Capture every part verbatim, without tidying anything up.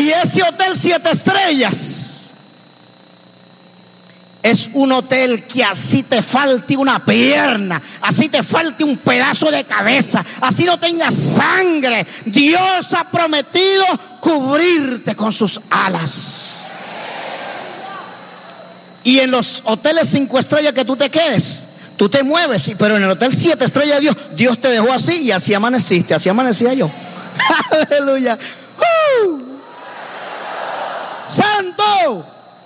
Y ese hotel siete estrellas es un hotel que así te falte una pierna, así te falte un pedazo de cabeza, así no tengas sangre, Dios ha prometido cubrirte con sus alas. Y en los hoteles cinco estrellas que tú te quedes, tú te mueves, pero en el hotel siete estrellas de Dios, Dios te dejó así y así amaneciste, así amanecía yo. Aleluya. ¡Uh! ¡Santo!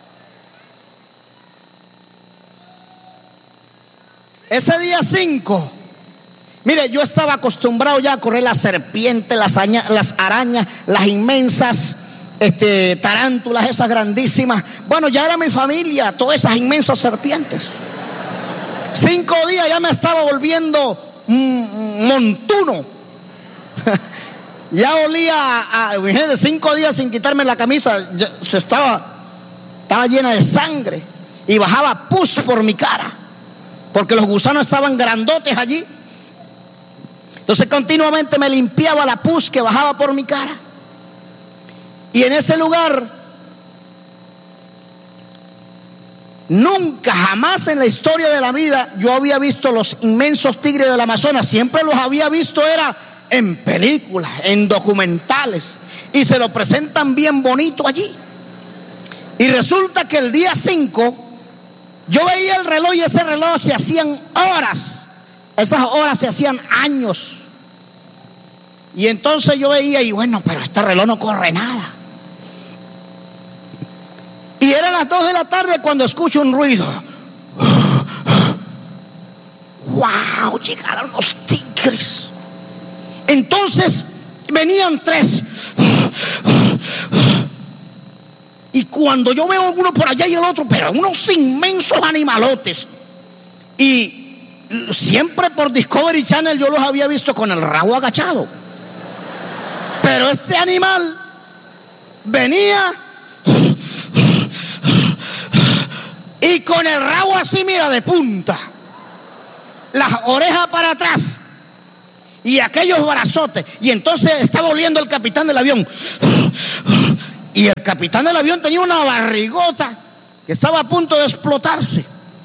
Ese día cinco, mire, yo estaba acostumbrado ya a correr las serpientes, las, aña, las arañas, las inmensas este, tarántulas, esas grandísimas. Bueno, ya era mi familia, todas esas inmensas serpientes. Cinco días ya me estaba volviendo mm, montuno. Ya olía a, a imagínate, cinco días sin quitarme la camisa, ya, se estaba, estaba llena de sangre y bajaba pus por mi cara, porque los gusanos estaban grandotes allí. Entonces continuamente me limpiaba la pus que bajaba por mi cara. Y en ese lugar, nunca, jamás en la historia de la vida yo había visto los inmensos tigres del Amazonas. Siempre los había visto era en películas, en documentales, y se lo presentan bien bonito allí. Y resulta que el día cinco yo veía el reloj y ese reloj se hacían horas, esas horas se hacían años. Y entonces yo veía y bueno, pero este reloj no corre nada. Y eran las dos de la tarde cuando escucho un ruido. ¡Wow! Llegaron los tigres. Entonces venían tres. Y cuando yo veo uno por allá y el otro, pero unos inmensos animalotes. Y siempre por Discovery Channel yo los había visto con el rabo agachado. Pero este animal venía y con el rabo así, mira, de punta, las orejas para atrás y aquellos brazotes. Y entonces estaba oliendo el capitán del avión. Y el capitán del avión tenía una barrigota que estaba a punto de explotarse.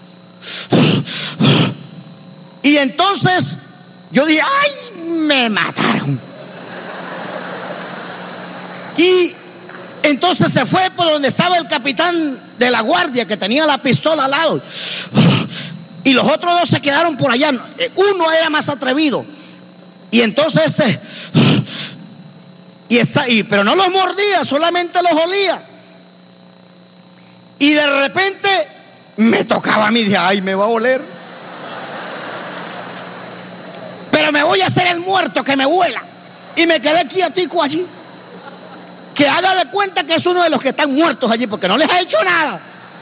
Y entonces yo dije, ¡ay! Me mataron. Y entonces se fue por donde estaba el capitán de la guardia, que tenía la pistola al lado. Y los otros dos se quedaron por allá. Uno era más atrevido. Y entonces ese... Y está ahí, pero no los mordía, solamente los olía. Y de repente me tocaba a mí, dije, ay, me va a oler. Pero me voy a hacer el muerto que me huela. Y me quedé quietico allí. Que haga de cuenta que es uno de los que están muertos allí, porque no les ha hecho nada.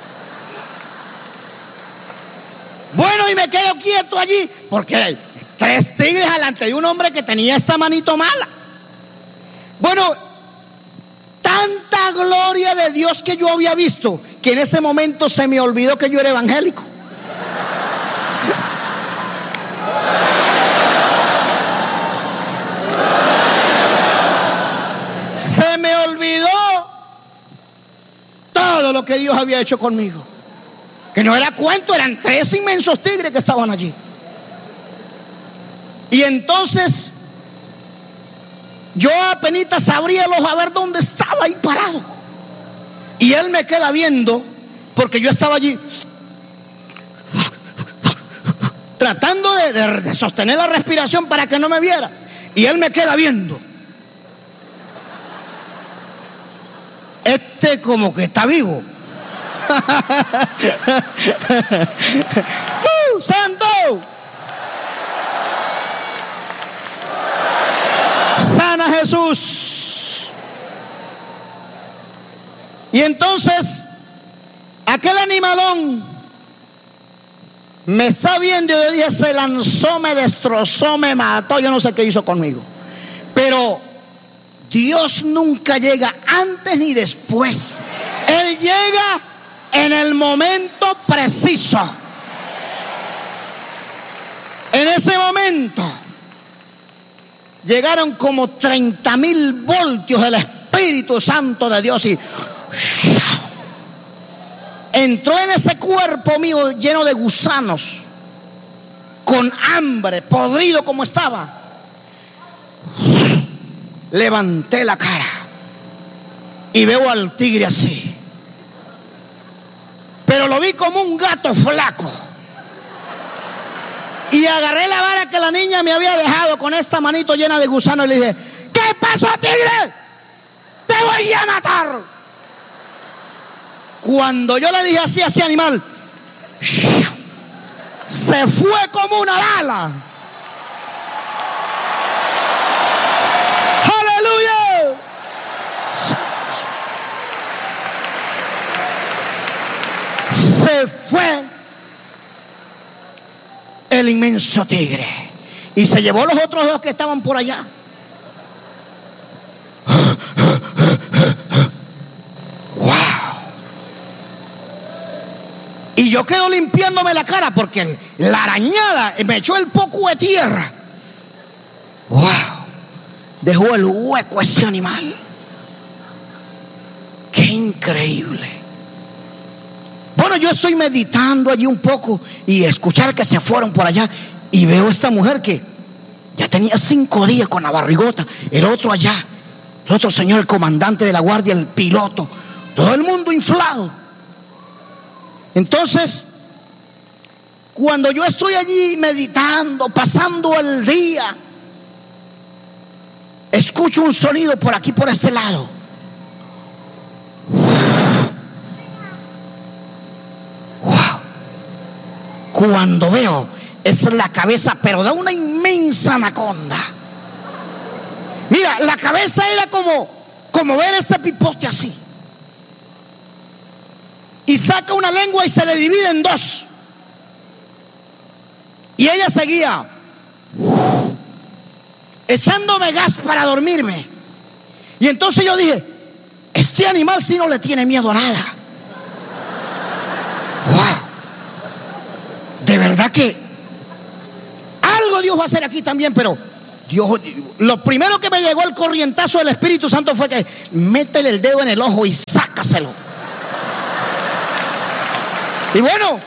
Bueno, y me quedo quieto allí, porque hay tres tigres delante de un hombre que tenía esta manito mala. Bueno, tanta gloria de Dios que yo había visto, que en ese momento se me olvidó que yo era evangélico. Se me olvidó todo lo que Dios había hecho conmigo. Que no era cuento, eran tres inmensos tigres que estaban allí. Y entonces yo apenas abría los ojos a ver dónde estaba ahí parado. Y él me queda viendo, porque yo estaba allí tratando de, de, de sostener la respiración para que no me viera. Y él me queda viendo. Este como que está vivo. uh, ¡Santo! Sana Jesús. Y entonces aquel animalón me está viendo y yo dije, se lanzó, me destrozó, me mató, yo no sé qué hizo conmigo. Pero Dios nunca llega antes ni después. Él llega en el momento preciso. En ese momento llegaron como treinta mil voltios del Espíritu Espíritu Santo de Dios y entró en ese cuerpo mío lleno de gusanos, con hambre, podrido como estaba. Levanté la cara y veo al tigre así, pero lo vi como un gato flaco. Y agarré la vara que la niña me había dejado con esta manito llena de gusanos y le dije: ¿qué pasó, tigre? Te voy a matar. Cuando yo le dije así a ese animal, se fue como una bala. ¡Aleluya! Se fue el inmenso tigre y se llevó los otros dos que estaban por allá. ¡Wow! Y yo quedo limpiándome la cara porque la arañada me echó el poco de tierra. ¡Wow! Dejó el hueco ese animal. ¡Qué increíble! Bueno, yo estoy meditando allí un poco y escuchar que se fueron por allá y veo a esta mujer que ya tenía cinco días con la barrigota, el otro allá, el otro señor, el comandante de la guardia, el piloto, todo el mundo inflado. Entonces, cuando yo estoy allí meditando, pasando el día, escucho un sonido por aquí, por este lado. Cuando veo, es la cabeza, pero de una inmensa anaconda. Mira, la cabeza era como, como ver este pipote así. Y saca una lengua y se le divide en dos. Y ella seguía echándome gas para dormirme. Y entonces yo dije: este animal sí no le tiene miedo a nada. ¡Wow! De verdad que algo Dios va a hacer aquí también, pero Dios, lo primero que me llegó el corrientazo del Espíritu Santo fue que métele el dedo en el ojo y sácaselo. Y bueno,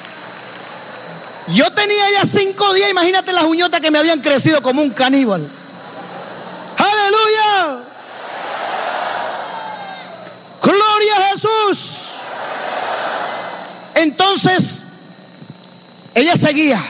yo tenía ya cinco días, imagínate las uñotas que me habían crecido como un caníbal. ¡Aleluya! ¡Gloria a Jesús! Entonces ella seguía.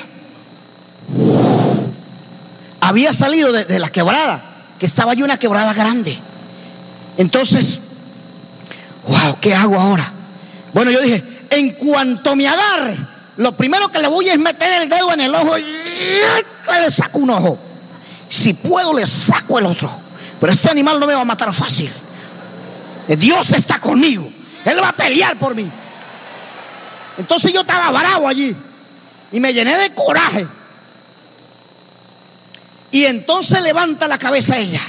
Había salido de, de la quebrada, que estaba allí una quebrada grande. Entonces, wow, ¿qué hago ahora? Bueno, yo dije: en cuanto me agarre, lo primero que le voy a es meter el dedo en el ojo y le saco un ojo. Si puedo, le saco el otro. Pero este animal no me va a matar fácil. Dios está conmigo. Él va a pelear por mí. Entonces yo estaba bravo allí y me llené de coraje. Y entonces levanta la cabeza ella.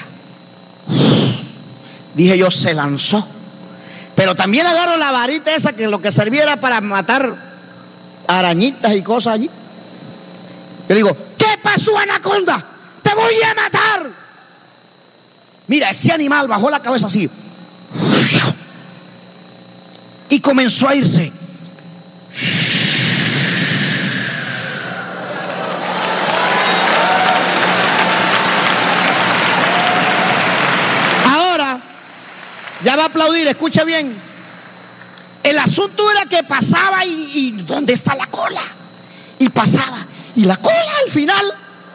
Dije yo: se lanzó. Pero también agarro la varita esa que lo que servía era para matar arañitas y cosas allí. Yo le digo: ¿qué pasó, anaconda? ¡Te voy a matar! Mira, ese animal bajó la cabeza así y comenzó a irse. Ya va a aplaudir, escucha bien. El asunto era que pasaba y, y ¿dónde está la cola? Y pasaba. Y la cola al final.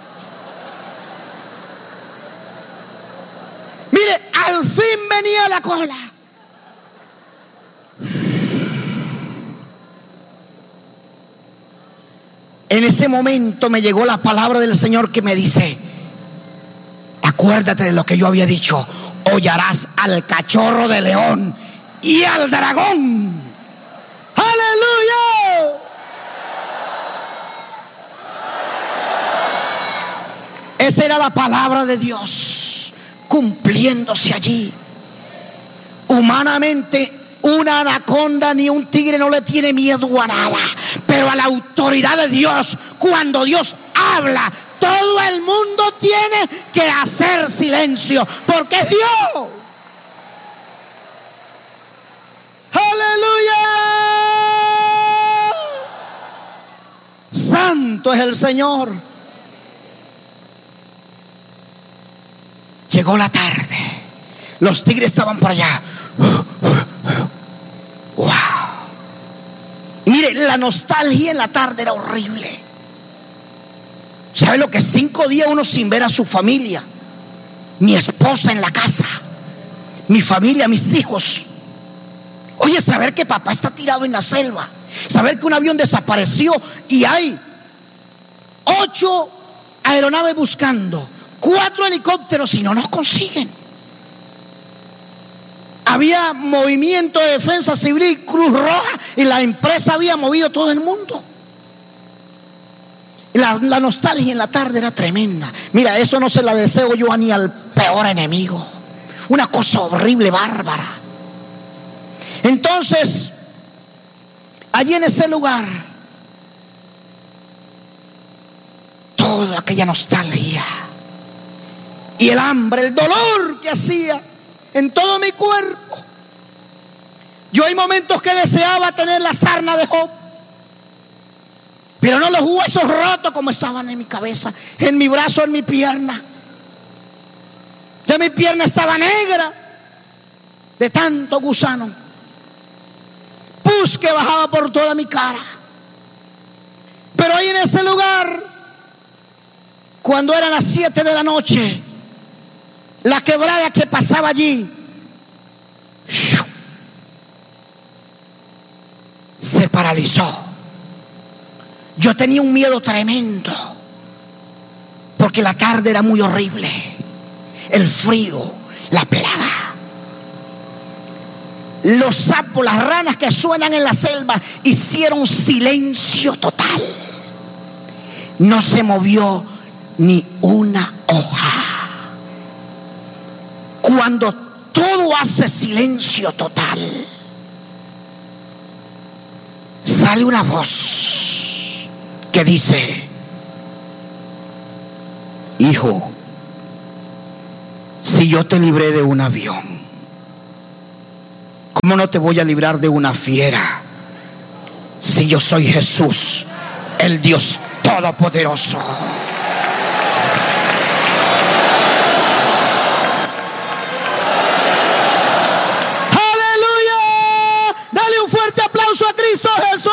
Mire, al fin venía la cola. En ese momento me llegó la palabra del Señor que me dice: acuérdate de lo que yo había dicho. Hollarás al cachorro de león y al dragón. ¡Aleluya! Esa era la palabra de Dios cumpliéndose allí. Humanamente, una anaconda ni un tigre no le tiene miedo a nada, pero a la autoridad de Dios, cuando Dios habla, todo el mundo tiene que hacer silencio, porque es Dios. santo es el Señor. Llegó la tarde. Los tigres estaban por allá. Wow. Y mire, la nostalgia en la tarde era horrible. ¿Sabe lo que es cinco días uno sin ver a su familia? Mi esposa en la casa, mi familia, mis hijos. Oye, saber que papá está tirado en la selva, saber que un avión desapareció y hay ocho aeronaves buscando, cuatro helicópteros y no nos consiguen. Había movimiento de defensa civil, Cruz Roja, y la empresa había movido todo el mundo. La, la nostalgia en la tarde era tremenda. Mira, eso no se la deseo yo ni al peor enemigo. Una cosa horrible, bárbara. Entonces, allí en ese lugar, toda aquella nostalgia y el hambre, el dolor que hacía en todo mi cuerpo. Yo hay momentos que deseaba tener la sarna de Job, pero no los huesos rotos como estaban en mi cabeza, en mi brazo, en mi pierna. Ya mi pierna estaba negra de tanto gusano, pus que bajaba por toda mi cara. Pero ahí en ese lugar, cuando eran las siete de la noche, la quebrada que pasaba allí se paralizó. Yo tenía un miedo tremendo, porque la tarde era muy horrible, el frío, la plaga, los sapos, las ranas que suenan en la selva hicieron silencio total. No se movió ni una hoja. Cuando todo hace silencio total, sale una voz que dice: hijo, si yo te libré de un avión, ¿cómo no te voy a librar de una fiera? Si yo soy Jesús, el Dios Todopoderoso. A Cristo Jesús,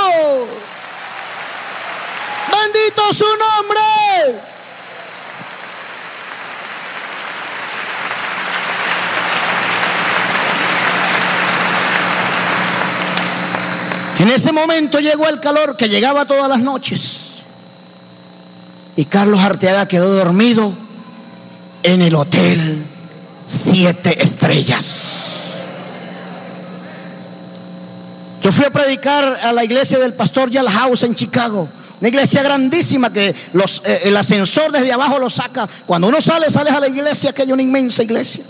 bendito su nombre. En ese momento llegó el calor que llegaba todas las noches, y Carlos Arteaga quedó dormido en el hotel Siete Estrellas. Yo fui a predicar a la iglesia del pastor Yale House en Chicago, una iglesia grandísima que los, eh, el ascensor desde abajo lo saca. Cuando uno sale, sales a la iglesia, que hay una inmensa iglesia.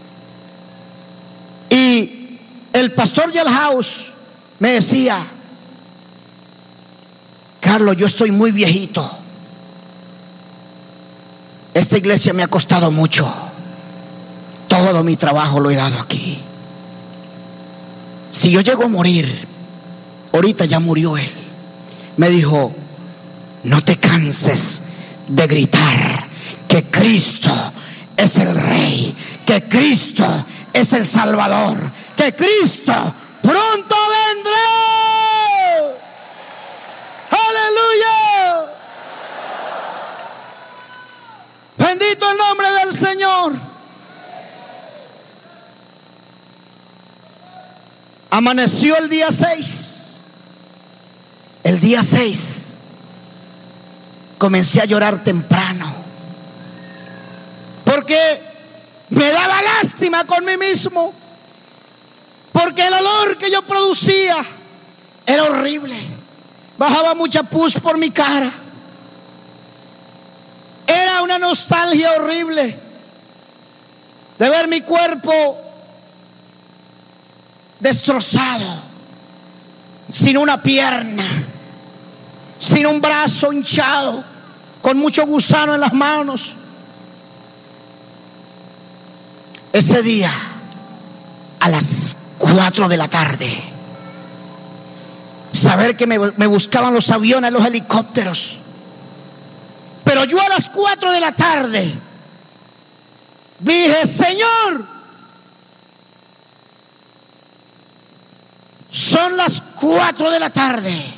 Y el pastor Yale House me decía: Carlos, yo estoy muy viejito, esta iglesia me ha costado mucho, todo mi trabajo lo he dado aquí. Si yo llego a morir, ahorita ya murió él. Me dijo: no te canses de gritar que Cristo es el Rey, que Cristo es el Salvador, que Cristo pronto vendrá. Aleluya. Bendito el nombre del Señor. Amaneció el día seis. El día seis comencé a llorar temprano, porque me daba lástima con mí mismo, porque el olor que yo producía era horrible. Bajaba mucha pus por mi cara. Era una nostalgia horrible de ver mi cuerpo destrozado, sin una pierna, sin un brazo hinchado, con mucho gusano en las manos. Ese día, a las cuatro de la tarde, saber que me, me buscaban los aviones, los helicópteros, Pero yo a las cuatro de la tarde dije: Señor, son las cuatro de la tarde.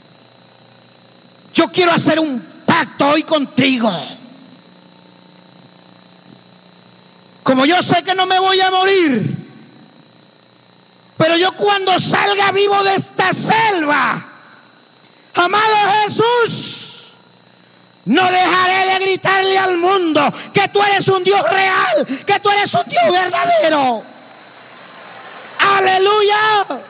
Yo quiero hacer un pacto hoy contigo. Como yo sé que no me voy a morir, pero yo cuando salga vivo de esta selva, amado Jesús, no dejaré de gritarle al mundo que tú eres un Dios real, que tú eres un Dios verdadero. Aleluya.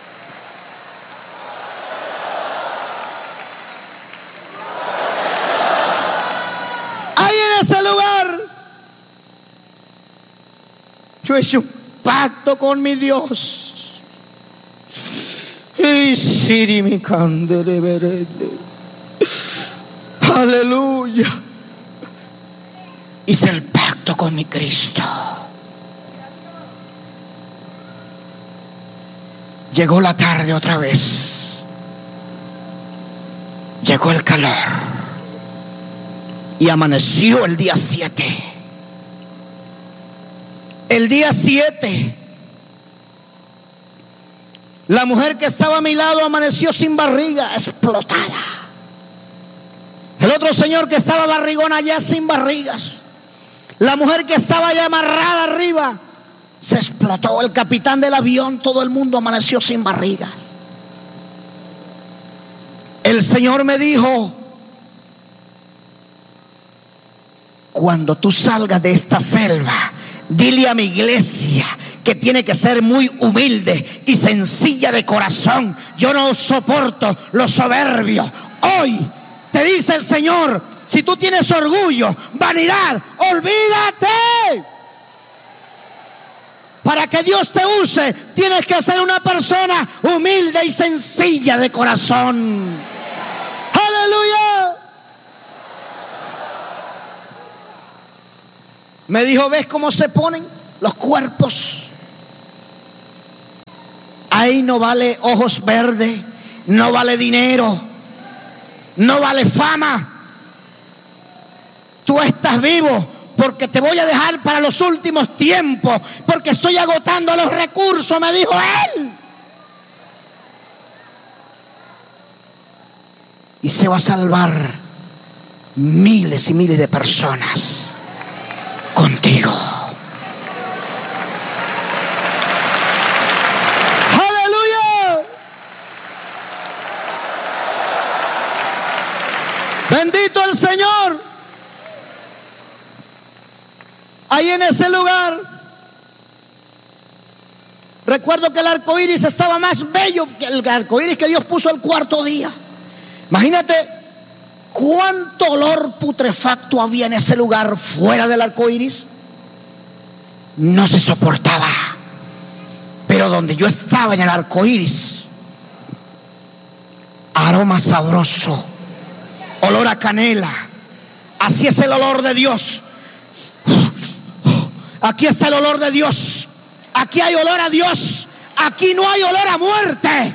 Ahí en ese lugar yo hice un pacto con mi Dios. Y siri mi candere verede. Aleluya. Hice el pacto con mi Cristo. Llegó la tarde otra vez. Llegó el calor. Y amaneció el día siete. El día siete, la mujer que estaba a mi lado amaneció sin barriga, explotada. El otro señor que estaba barrigón allá sin barrigas. La mujer que estaba allá amarrada arriba se explotó. El capitán del avión, todo el mundo amaneció sin barrigas. El Señor me dijo: cuando tú salgas de esta selva, dile a mi iglesia que tiene que ser muy humilde y sencilla de corazón. Yo no soporto los soberbios. Hoy te dice el Señor: si tú tienes orgullo, vanidad, olvídate. Para que Dios te use, tienes que ser una persona humilde y sencilla de corazón. Aleluya. Me dijo: ¿ves cómo se ponen los cuerpos? Ahí no vale ojos verdes, no vale dinero, no vale fama. Tú estás vivo porque te voy a dejar para los últimos tiempos, porque estoy agotando los recursos, me dijo él. Y se va a salvar miles y miles de personas contigo. Aleluya. Bendito el Señor. Ahí en ese lugar, recuerdo que el arco iris estaba más bello que el arco iris que Dios puso el cuarto día. Imagínate cuánto olor putrefacto había en ese lugar fuera del arco iris. No se soportaba. Pero donde yo estaba en el arco iris, aroma sabroso, olor a canela. Así es el olor de Dios. Aquí está el olor de Dios. Aquí hay olor a Dios. Aquí no hay olor a muerte.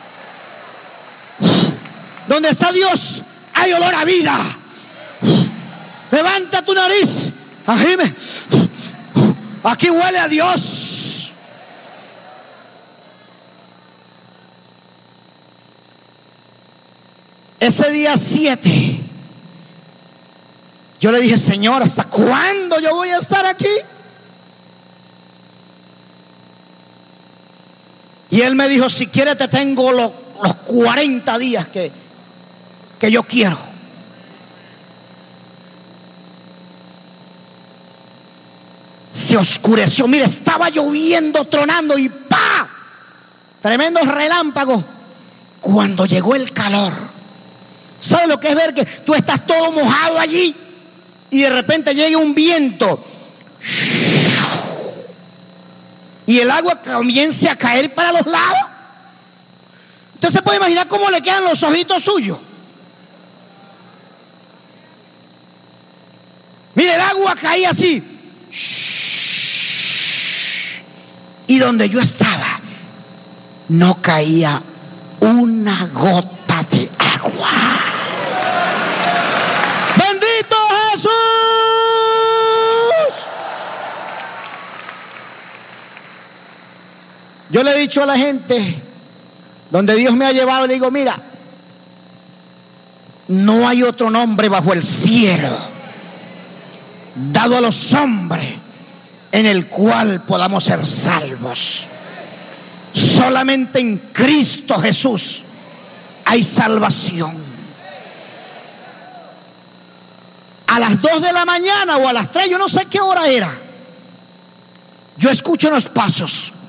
Donde está Dios hay olor a vida. Levanta tu nariz. Ajime. Aquí huele a Dios. Ese día siete, yo le dije: Señor, ¿hasta cuándo yo voy a estar aquí? Y él me dijo: si quieres te tengo los, los cuarenta días que, que yo quiero. Se oscureció. Mire, estaba lloviendo, tronando y ¡pa! Tremendos relámpagos. Cuando llegó el calor, ¿sabes lo que es ver que tú estás todo mojado allí y de repente llega un viento y el agua comience a caer para los lados? Usted se puede imaginar cómo le quedan los ojitos suyos. Mire, el agua caía así. Y donde yo estaba no caía una gota de agua. Bendito Yo le he dicho a la gente, donde Dios me ha llevado, le digo, mira, no hay otro nombre bajo el cielo dado a los hombres en el cual podamos ser salvos. Solamente en Cristo Jesús hay salvación. A las dos de la mañana o a las tres, yo no sé qué hora era, yo escucho unos pasos.